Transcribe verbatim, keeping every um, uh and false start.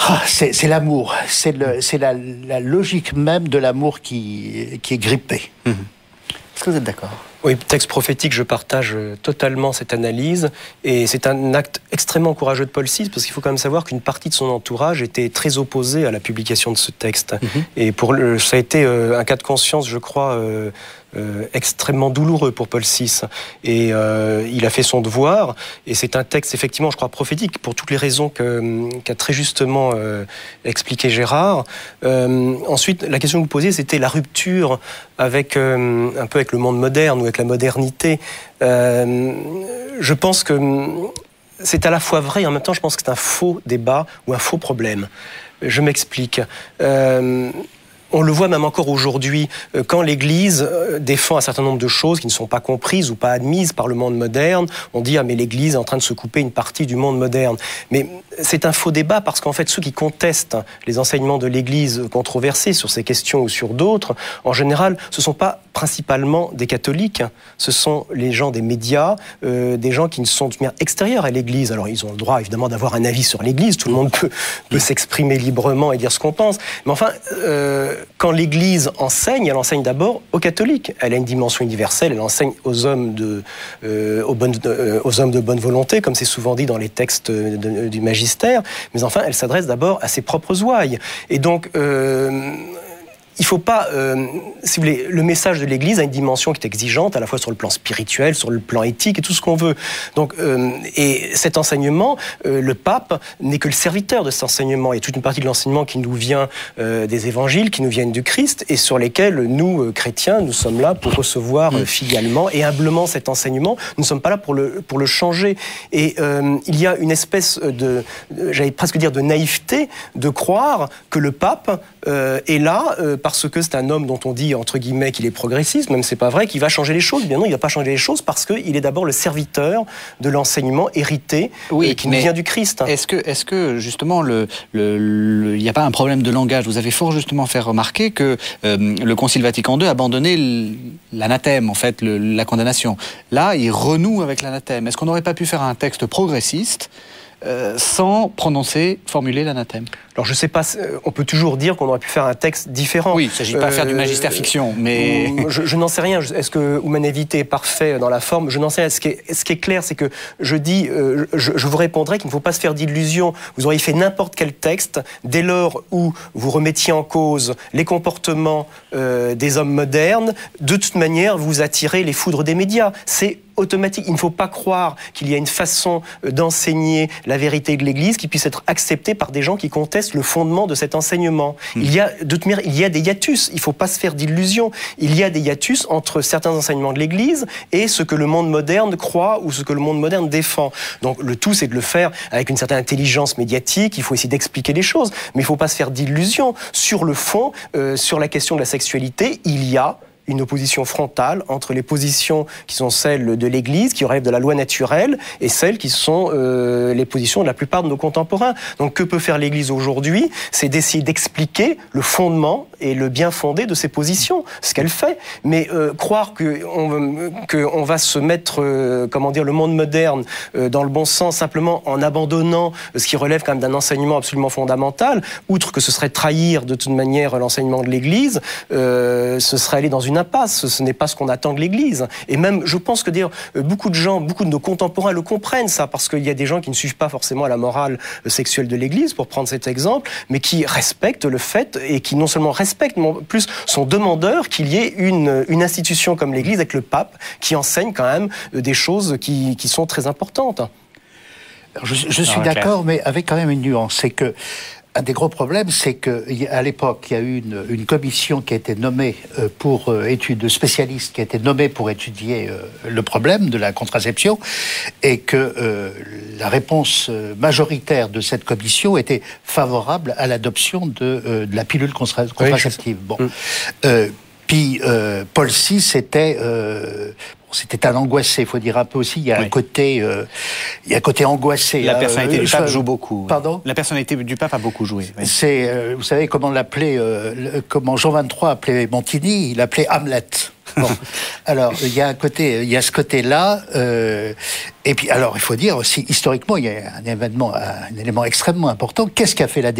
Ah, c'est, c'est l'amour, c'est, le, c'est la, la logique même de l'amour qui, qui est grippée. Mmh. Est-ce que vous êtes d'accord ? Oui, texte prophétique, je partage totalement cette analyse. Et c'est un acte extrêmement courageux de Paul six, parce qu'il faut quand même savoir qu'une partie de son entourage était très opposée à la publication de ce texte. Mmh. Et pour le, ça a été un cas de conscience, je crois, euh, euh, extrêmement douloureux pour Paul six. Et euh, il a fait son devoir. Et c'est un texte, effectivement, je crois, prophétique, pour toutes les raisons que, qu'a très justement euh, expliqué Gérard. Euh, ensuite, la question que vous posiez, c'était la rupture avec, euh, un peu avec le monde moderne, ou avec la modernité. Euh, je pense que c'est à la fois vrai et en même temps, je pense que c'est un faux débat ou un faux problème. Je m'explique. Euh, On le voit même encore aujourd'hui, quand l'Église défend un certain nombre de choses qui ne sont pas comprises ou pas admises par le monde moderne, on dit « Ah, mais l'Église est en train de se couper une partie du monde moderne ». Mais c'est un faux débat parce qu'en fait, ceux qui contestent les enseignements de l'Église controversés sur ces questions ou sur d'autres, en général, ce ne sont pas principalement des catholiques, ce sont les gens des médias, euh, des gens qui ne sont de manière extérieure à l'Église. Alors, ils ont le droit, évidemment, d'avoir un avis sur l'Église, tout le monde peut, peut s'exprimer librement et dire ce qu'on pense. Mais enfin... Euh, Quand l'Église enseigne, elle enseigne d'abord aux catholiques. Elle a une dimension universelle, elle enseigne aux hommes de, euh, aux, bonnes, euh, aux hommes de bonne volonté, comme c'est souvent dit dans les textes de, de, du magistère. Mais enfin, elle s'adresse d'abord à ses propres ouailles. Et donc... Euh, il ne faut pas, euh, si vous voulez, le message de l'Église a une dimension qui est exigeante, à la fois sur le plan spirituel, sur le plan éthique et tout ce qu'on veut. Donc, euh, et cet enseignement, euh, le pape n'est que le serviteur de cet enseignement. Il y a toute une partie de l'enseignement qui nous vient euh, des évangiles, qui nous viennent du Christ, et sur lesquels nous, euh, chrétiens, nous sommes là pour recevoir euh, filialement et humblement cet enseignement. Nous ne sommes pas là pour le, pour le changer. Et euh, il y a une espèce de, de, j'allais presque dire, de naïveté de croire que le pape euh, est là euh, parce que c'est un homme dont on dit, entre guillemets, qu'il est progressiste, même c'est pas vrai, qu'il va changer les choses. Bien non, il va pas changer les choses parce qu'il est d'abord le serviteur de l'enseignement hérité oui, euh, qui nous vient du Christ. Est-ce que, est-ce que justement, il le, n'y a pas un problème de langage ? Vous avez fort justement fait remarquer que euh, le Concile Vatican deux a abandonné l'anathème, en fait, le, la condamnation. Là, il renoue avec l'anathème. Est-ce qu'on n'aurait pas pu faire un texte progressiste Euh, sans prononcer, formuler l'anathème? Alors je ne sais pas, on peut toujours dire qu'on aurait pu faire un texte différent. Oui, il ne s'agit pas de euh, faire du magistère fiction, mais... Je, je n'en sais rien. Est-ce que Humanevite est parfait dans la forme? Je n'en sais rien. Ce qui est, ce qui est clair, c'est que je dis, euh, je, je vous répondrai qu'il ne faut pas se faire d'illusions. Vous auriez fait n'importe quel texte, dès lors où vous remettiez en cause les comportements euh, des hommes modernes, de toute manière, vous attirez les foudres des médias. C'est automatique. Il ne faut pas croire qu'il y a une façon d'enseigner la vérité de l'Église qui puisse être acceptée par des gens qui contestent le fondement de cet enseignement. Mmh. Il y a, de toute manière, il y a des hiatus. Il ne faut pas se faire d'illusions. Il y a des hiatus entre certains enseignements de l'Église et ce que le monde moderne croit ou ce que le monde moderne défend. Donc le tout, c'est de le faire avec une certaine intelligence médiatique. Il faut essayer d'expliquer les choses. Mais il ne faut pas se faire d'illusions. Sur le fond, euh, sur la question de la sexualité, il y a une opposition frontale entre les positions qui sont celles de l'Église, qui relèvent de la loi naturelle, et celles qui sont euh, les positions de la plupart de nos contemporains. Donc que peut faire l'Église aujourd'hui? C'est d'essayer d'expliquer le fondement et le bien fondé de ces positions, ce qu'elle fait. Mais euh, croire qu'on que on va se mettre, euh, comment dire, le monde moderne euh, dans le bon sens, simplement en abandonnant ce qui relève quand même d'un enseignement absolument fondamental, outre que ce serait trahir de toute manière l'enseignement de l'Église, euh, ce serait aller dans une impasse, ce n'est pas ce qu'on attend de l'Église. Et même, je pense que d'ailleurs, beaucoup de gens, beaucoup de nos contemporains le comprennent ça, parce qu'il y a des gens qui ne suivent pas forcément la morale sexuelle de l'Église, pour prendre cet exemple, mais qui respectent le fait, et qui non seulement respectent, mais en plus sont demandeurs qu'il y ait une, une institution comme l'Église, avec le pape, qui enseigne quand même des choses qui, qui sont très importantes. Je, je suis ah, d'accord, mais avec quand même une nuance, c'est que un des gros problèmes, c'est qu'à l'époque, il y a eu une, une commission qui a été nommée pour euh, études de spécialistes, qui a été nommée pour étudier euh, le problème de la contraception, et que euh, la réponse majoritaire de cette commission était favorable à l'adoption de, euh, de la pilule contra- contraceptive. Oui, bon. Mmh. Euh, puis euh, Paul six était... Euh, C'était un angoissé, il faut dire un peu aussi. Il y a oui. un côté, euh, il y a un côté angoissé. La personnalité euh, du pape je... joue beaucoup. Pardon ? La personnalité du pape a beaucoup joué. Oui. C'est, euh, vous savez comment l'appelait, euh, comment Jean vingt-trois appelait Montigny, il l'appelait Hamlet. Bon, alors il y a un côté, il y a ce côté-là, euh, et puis alors il faut dire aussi historiquement, il y a un événement, un élément extrêmement important. Qu'est-ce qu'a fait la